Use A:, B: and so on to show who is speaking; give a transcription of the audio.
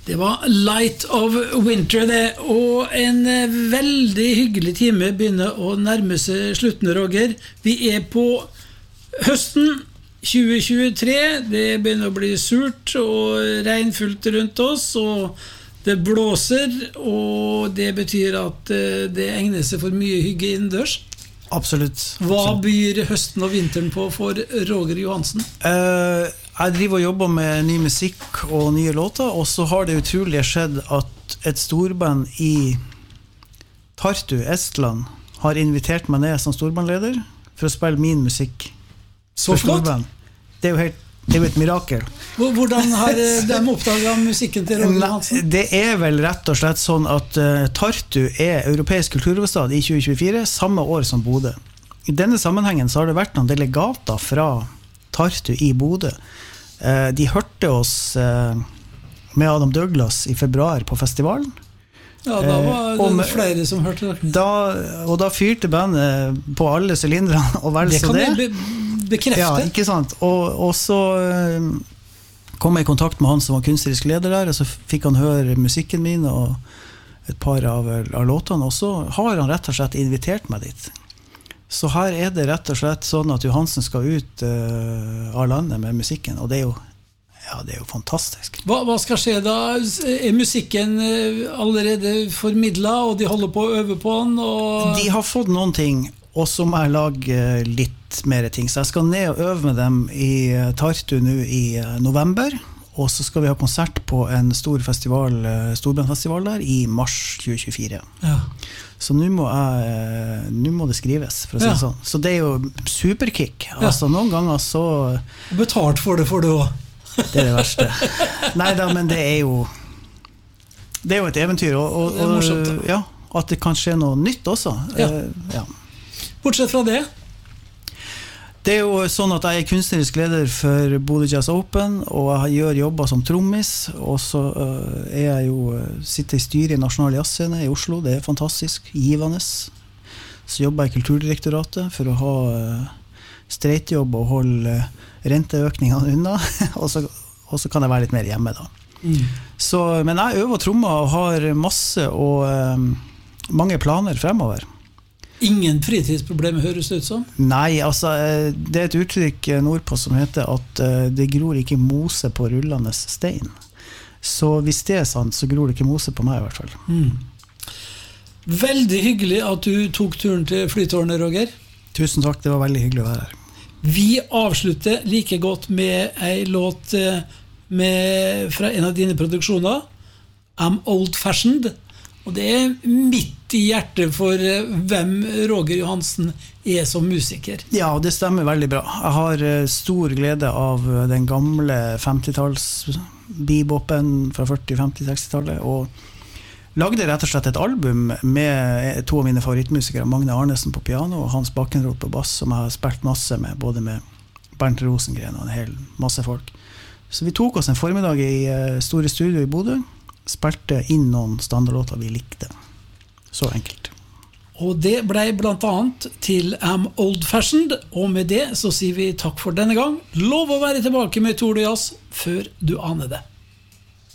A: Det var Light of Winter det, og en veldig hyggelig time begynner å nærme seg slutten, Roger. Vi på høsten 2023, det begynner å bli surt og regnfullt rundt oss, og det blåser, og det betyr at det egner seg for mye hygge innendørs.
B: Absolutt.
A: Hva byr høsten og vinteren på for Roger Johansen?
B: Jeg driver og jobber med ny musikk og nye låter, og så har det utrolig skjedd at et storband i Tartu, Estland, har invitert meg ned som storbandleder for å spille min musikk.
A: Så flott!
B: Det er jo et mirakel.
A: Hvordan har de oppdaget musikken til Roger Johansen?
B: Det vel rett og slett sånn at Tartu europeisk kulturhovedstad i 2024, samme år som Bodø. I denne sammenhengen så har det vært noen delegater fra Tartu i Bodø. De hørte oss med Adam Douglas i februar på festivalen.
A: Ja, da var det flere som hørte det.
B: Og da fyrte bandet på alle sylindrene og vel så det.
A: Det kan jeg bekrefte.
B: Ja, ikke sant? Og så kom jeg i kontakt med han som var kunstnerisk leder der, og så fikk han høre musikken min og et par av låtene, og så har han rett og slett invitert meg dit. Så her det rett og slett sånn at Johansen skal ut av landet med musikken, og det er jo fantastisk.
A: Hva skal skje da? Musikken allerede formidlet, og de holder på å øve på den? Og
B: de har fått noen ting, og så må jeg lage litt mer ting. Så jeg skal ned og øve med dem i Tartu nå i november, og så skal vi ha konsert på en stor festival, storbandfestival der, i mars 2024. Ja. Så nå må det skrives, for å si det sånn. Så det er jo superkick. Altså, noen ganger så
A: betalt for det får du også.
B: Det det verste. Neida, men det er jo et eventyr, og
A: det morsomt,
B: ja, at det kan skje noe nytt også. Ja.
A: Bortsett fra det?
B: Det er jo sånn at jeg kunstnerisk leder for Bodø Jazz Open, og jeg gjør jobber som trommis, og så sitter i styret i Nasjonal Jazzscene i Oslo. Det er fantastisk, givende. Så jobber jeg i Kulturdirektoratet for å ha streitjobb og holde renteøkningene unna, og så kan jeg være litt mer hjemme da. Så, men jeg øver trommer og har masse og mange planer fremover.
A: Ingen fritidsproblemer høres ut som?
B: Nei, altså det et uttrykk nordpå som heter at det gror ikke mose på rullende stein. Så hvis det sant, så gror det ikke mose på meg i hvert fall.
A: Veldig hyggelig at du tok turen til Flytårnet, Roger.
B: Tusen takk, det var veldig hyggelig å være her.
A: Vi avslutter like godt med en låt fra en av dine produksjoner, I'm Old Fashioned, og det midt i hjertet for hvem Roger Johansen som musiker.
B: Ja, og det stemmer veldig bra. Jeg har stor glede av den gamle 50-talls bebopen fra 40-, 50-, 60-tallet, og lagde rett og slett et album med to av mine favorittmusikere, Magne Arnesen på piano og Hans Bakkenroth på bass, som jeg har spilt masse med, både med Bernt Rosengren og en hel masse folk. Så vi tok oss en formiddag i store studio i Bodø, spilte inn noen standardlåter vi likte. Så enkelt.
A: Og det ble blant annet til I'm Old Fashioned, og med det så sier vi takk for denne gang. Lov å være tilbake med Tour de Jazz før du aner det.